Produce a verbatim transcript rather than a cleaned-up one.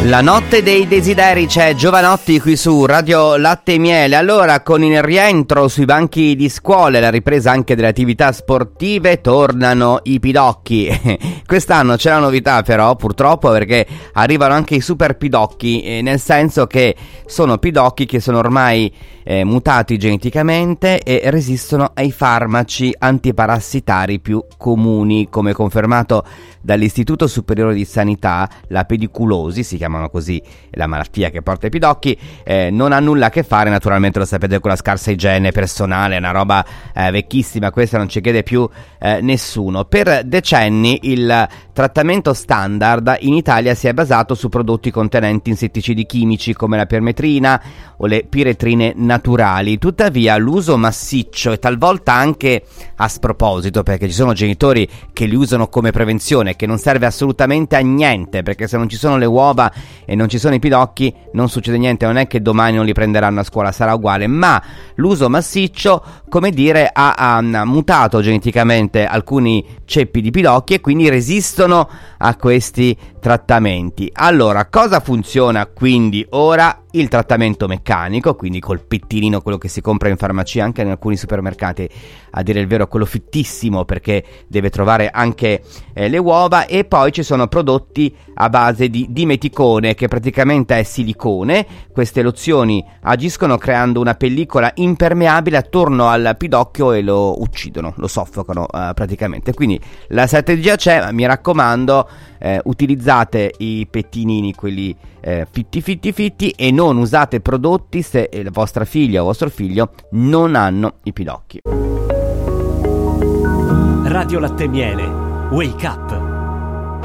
La notte dei desideri, c'è Giovanotti qui su Radio Latte e Miele. Allora, con il rientro sui banchi di scuola e la ripresa anche delle attività sportive, tornano i pidocchi. Quest'anno c'è la novità però, purtroppo, perché arrivano anche i super pidocchi, eh, nel senso che sono pidocchi che sono ormai eh, mutati geneticamente e resistono ai farmaci antiparassitari più comuni, come confermato dall'Istituto Superiore di Sanità. La pediculosi, si chiamano così la malattia che porta i pidocchi, eh, non ha nulla a che fare, naturalmente lo sapete, con la scarsa igiene personale, è una roba eh, vecchissima, questa non ci chiede più eh, nessuno. Per decenni il trattamento standard in Italia si è basato su prodotti contenenti insetticidi chimici come la permetrina o le piretrine naturali. Tuttavia l'uso massiccio e talvolta anche a sproposito, perché ci sono genitori che li usano come prevenzione, che non serve assolutamente a niente, perché se non ci sono le uova e non ci sono i pidocchi non succede niente, non è che domani non li prenderanno a scuola, sarà uguale. Ma l'uso massiccio, come dire, ha, ha mutato geneticamente alcuni ceppi di pidocchi e quindi resistono a questi trattamenti. Allora, cosa funziona quindi ora? Il trattamento meccanico, quindi col pettinino, quello che si compra in farmacia, anche in alcuni supermercati, a dire il vero quello fittissimo, perché deve trovare anche eh, le uova. E poi ci sono prodotti a base di dimeticone, che praticamente è silicone. Queste lozioni agiscono creando una pellicola impermeabile attorno al pidocchio e lo uccidono, lo soffocano eh, praticamente. Quindi la strategia c'è, mi raccomando, eh, utilizzate i pettinini, quelli eh, fitti fitti fitti, e non usate prodotti se la vostra figlia o vostro figlio non hanno i pidocchi. Radio Latte e Miele, Wake Up.